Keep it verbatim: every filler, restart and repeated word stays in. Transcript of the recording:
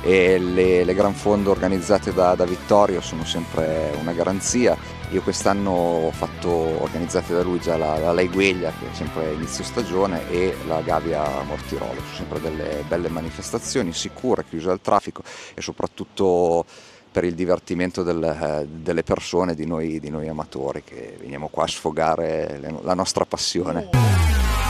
e le, le gran fondo organizzate da, da Vittorio sono sempre una garanzia. Io quest'anno ho fatto, organizzate da lui già la, la Laigueglia, che è sempre inizio stagione, e la Gavia Mortirolo. Sono sempre delle belle manifestazioni, sicure, chiuse al traffico e soprattutto per il divertimento del, delle persone, di noi, di noi amatori che veniamo qua a sfogare le, la nostra passione.